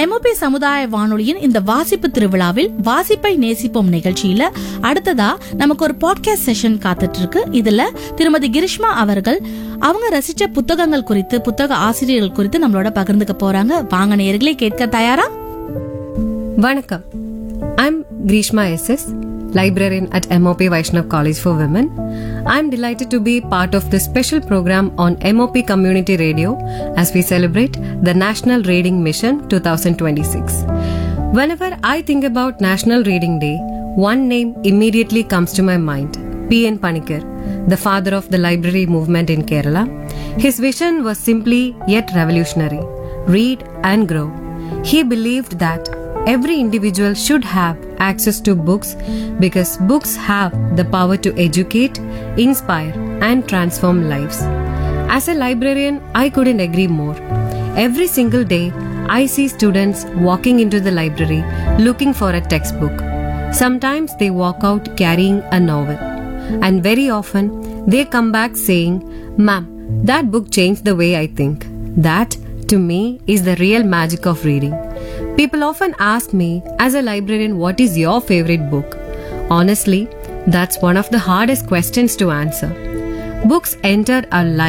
MOP சமுதாய வானொலியின் இந்த வாசிப்பு திருவிழாவில் வாசிப்பை நேசிப்போம் நிகழ்ச்சியில அடுத்ததா நமக்கு ஒரு பாட்காஸ்ட் செஷன் காத்துட்டு இருக்கு. இதுல திருமதி கிரிஷ்மா அவர்கள் அவங்க ரசிச்ச புத்தகங்கள் குறித்து, புத்தக ஆசிரியர்கள் குறித்து நம்மளோட பகிர்ந்துக்க போறாங்க. வாங்க நேயர்களே, கேட்க தயாரா? வணக்கம். I'm Grishma SS, librarian at MOP Vaishnav College for Women. I'm delighted to be part of this special program on MOP Community Radio as we celebrate the National Reading Mission 2026. Whenever I think about National Reading Day, one name immediately comes to my mind, P.N. Panikkar, the father of the library movement in Kerala. His vision was simply yet revolutionary: read and grow. He believed that every individual should have access to books because books have the power to educate, inspire, and transform lives. As a librarian, I couldn't agree more. Every single day, I see students walking into the library looking for a textbook. Sometimes they walk out carrying a novel. And very often, they come back saying, "Ma'am, that book changed the way I think." That, to me, is the real magic of reading. People often ask me, as a librarian, what is your favorite book? Honestly, that's one of the hardest questions to answer. Books enter our life